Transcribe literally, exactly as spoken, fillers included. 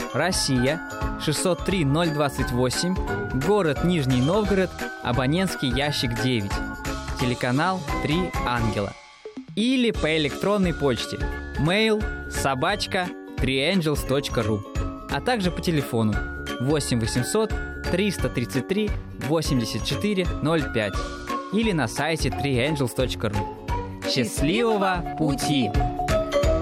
Россия, шестьсот три ноль двадцать восемь, город Нижний Новгород, абонентский ящик девять, телеканал «Три ангела». Или по электронной почте mail собачка три ангелс точка ру, а также по телефону восемь восемьсот триста тридцать три восемьдесят четыре ноль пять или на сайте три ангелс точка ру. Счастливого пути!